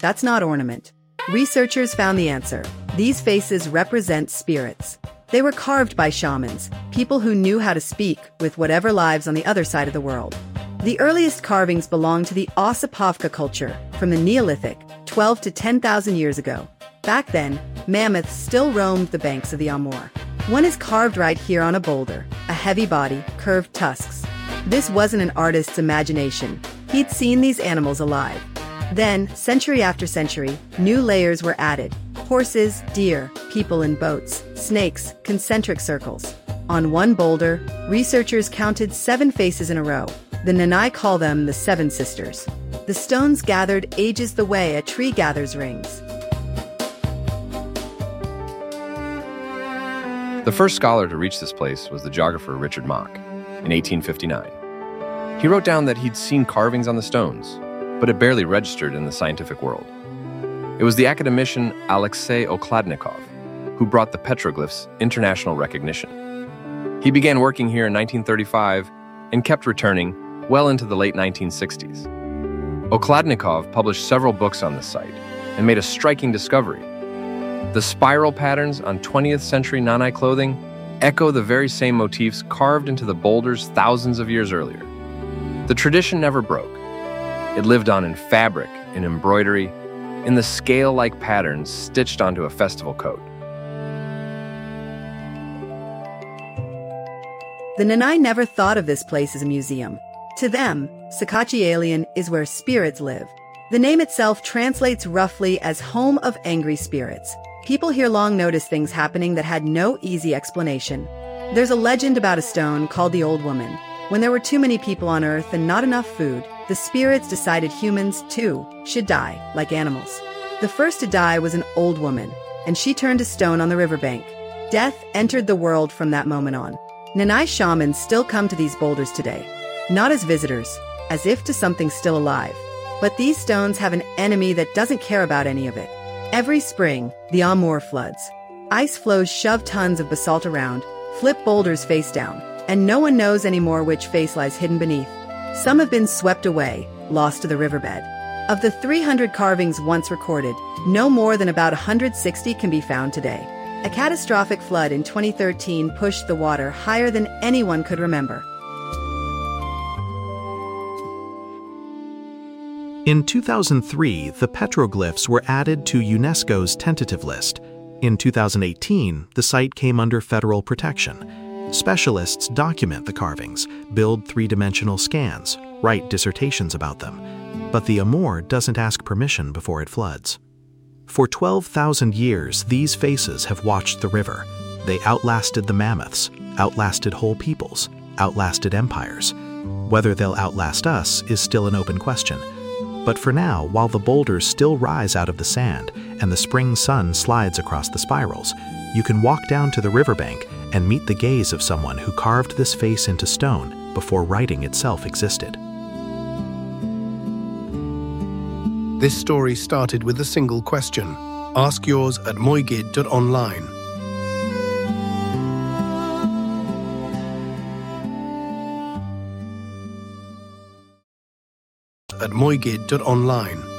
That's not ornament. Researchers found the answer. These faces represent spirits. They were carved by shamans, people who knew how to speak with whatever lives on the other side of the world. The earliest carvings belong to the Ossipavka culture from the Neolithic, 12 to 10,000 years ago. Back then, mammoths still roamed the banks of the Amur. One is carved right here on a boulder, a heavy body, curved tusks. This wasn't an artist's imagination. He'd seen these animals alive. Then, century after century, new layers were added. Horses, deer, people in boats, snakes, concentric circles. On one boulder, researchers counted 7 faces in a row. The Nanai call them the Seven Sisters. The stones gathered ages the way a tree gathers rings. The first scholar to reach this place was the geographer Richard Mach in 1859. He wrote down that he'd seen carvings on the stones, but it barely registered in the scientific world. It was the academician Alexei Okladnikov who brought the petroglyphs international recognition. He began working here in 1935 and kept returning well into the late 1960s. Okladnikov published several books on this site and made a striking discovery. The spiral patterns on 20th century Nanai clothing echo the very same motifs carved into the boulders thousands of years earlier. The tradition never broke. It lived on in fabric, in embroidery, in the scale-like patterns stitched onto a festival coat. The Nanai never thought of this place as a museum. To them, Sakatchealian is where spirits live. The name itself translates roughly as home of angry spirits. People here long noticed things happening that had no easy explanation. There's a legend about a stone called the Old Woman. When there were too many people on Earth and not enough food, the spirits decided humans, too, should die, like animals. The first to die was an old woman, and she turned to stone on the riverbank. Death entered the world from that moment on. Nanai shamans still come to these boulders today. Not as visitors, as if to something still alive. But these stones have an enemy that doesn't care about any of it. Every spring, the Amur floods. Ice flows shove tons of basalt around, flip boulders face down, and no one knows anymore which face lies hidden beneath. Some have been swept away, lost to the riverbed. Of the 300 carvings once recorded, no more than about 160 can be found today. A catastrophic flood in 2013 pushed the water higher than anyone could remember. In 2003, the petroglyphs were added to UNESCO's tentative list. In 2018, the site came under federal protection. Specialists document the carvings, build three-dimensional scans, write dissertations about them. But the Amur doesn't ask permission before it floods. For 12,000 years, these faces have watched the river. They outlasted the mammoths, outlasted whole peoples, outlasted empires. Whether they'll outlast us is still an open question. But for now, while the boulders still rise out of the sand and the spring sun slides across the spirals, you can walk down to the riverbank and meet the gaze of someone who carved this face into stone before writing itself existed. This story started with a single question. Ask yours at moigid.online. At moigid.online.